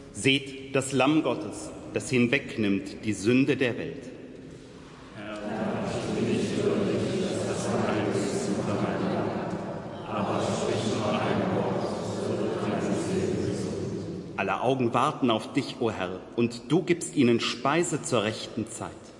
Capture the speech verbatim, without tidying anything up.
Seht das Lamm Gottes, das hinwegnimmt die Sünde der Welt. Herr, ich bin nicht würdig, dass du eingehst unter meinen Namen, aber sprich nur ein Wort, so wird meine Seele gesund. Alle Augen warten auf dich, o Herr, und du gibst ihnen Speise zur rechten Zeit.